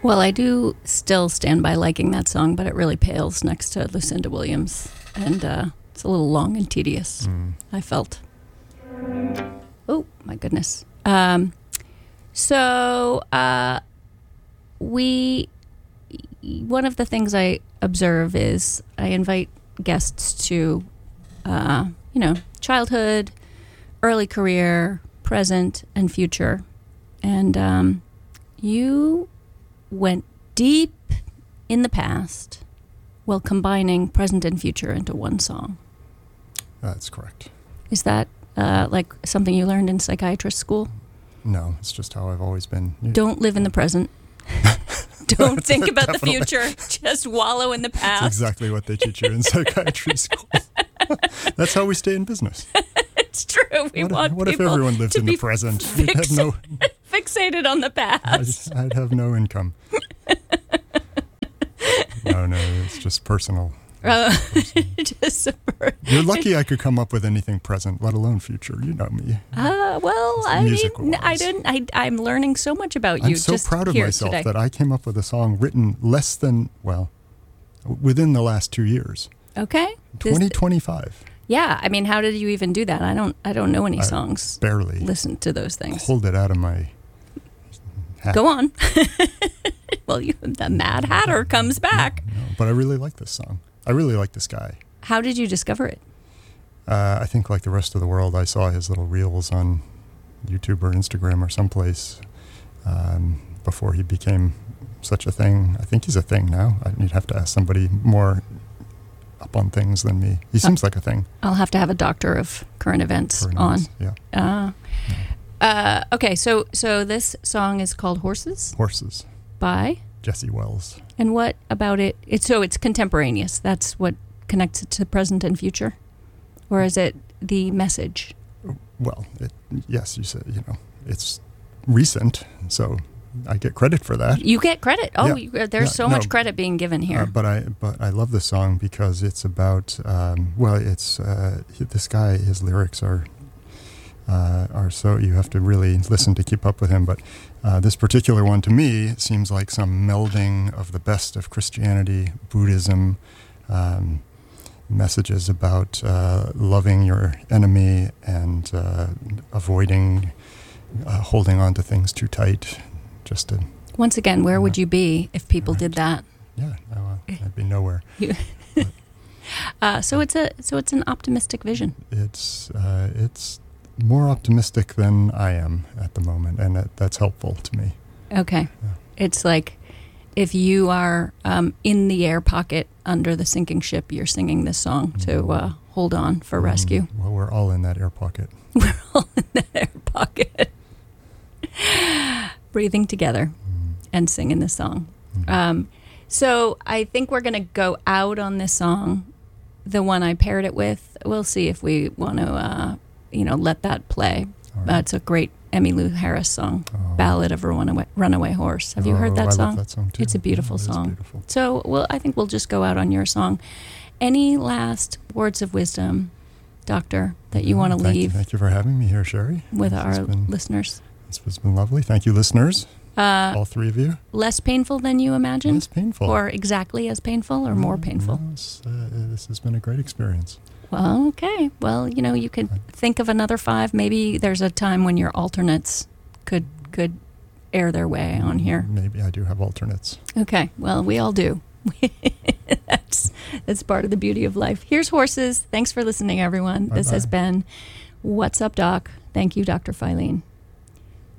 Well, I do still stand by liking that song, but it really pales next to Lucinda Williams. And it's a little long and tedious, I felt. Oh, my goodness. One of the things I observe is I invite guests to, childhood, early career, present, and future. And you went deep in the past while combining present and future into one song. That's correct. Is that like something you learned in psychiatrist school? No, it's just how I've always been. Don't live in the present. Don't think about the future. Just wallow in the past. That's exactly what they teach you in psychiatry school. That's how we stay in business. It's true. What if everyone lived in the present? We'd have fixated on the past. I'd have no income. No, it's just personal. You're lucky I could come up with anything present, let alone future. You know me. I'm learning so much about you. I'm so proud of myself that I came up with a song written within the last 2 years. Okay. 2025. Yeah, I mean, how did you even do that? I don't know any songs. Barely. Listen to those things. Pulled it out of my hat. Go on. Well, the Mad Hatter comes back. No, but I really like this song. I really like this guy. How did you discover it? I think like the rest of the world, I saw his little reels on YouTube or Instagram or someplace before he became such a thing. I think he's a thing now. You'd have to ask somebody more up on things than me. He seems like a thing. I'll have to have a doctor of current events on. Yeah. Okay, so this song is called Horses? Horses. By? Jesse Wells. And what about it? It's contemporaneous. That's what connects it to the present and future? Or is it the message? Well, yes, you said, it's recent, so I get credit for that. You get credit. Oh, yeah. There's so much credit being given here. But I love the song because it's about, this guy, his lyrics are so, you have to really listen to keep up with him. But this particular one, to me, seems like some melding of the best of Christianity, Buddhism, messages about loving your enemy and avoiding holding on to things too tight. Just to once again, where would you be if people did that? Yeah, I'd be nowhere. So it's an optimistic vision. It's more optimistic than I am at the moment, and that's helpful to me. Okay. Yeah. It's like if you are in the air pocket under the sinking ship, you're singing this song to hold on for rescue. Well, we're all in that air pocket. We're all in that air pocket. Breathing together and singing this song. So I think we're going to go out on this song, the one I paired it with. We'll see if we want to let that play. Right. It's a great Emmylou Harris song, Ballad of a Runaway Horse. Have you heard that song? I love that song too. It's a beautiful song. Beautiful. So I think we'll just go out on your song. Any last words of wisdom, Doctor, that you want to leave? Thank you for having me here, Sherry. With our listeners. This has been lovely. Thank you, listeners. All three of you. Less painful than you imagined? Less painful. Or exactly as painful or more painful? No, this has been a great experience. Well, okay. Well, you could think of another 5. Maybe there's a time when your alternates could air their way on here. Maybe I do have alternates. Okay. Well, we all do. That's part of the beauty of life. Here's Horses. Thanks for listening, everyone. Bye-bye. This has been What's Up, Doc. Thank you, Dr. Filene.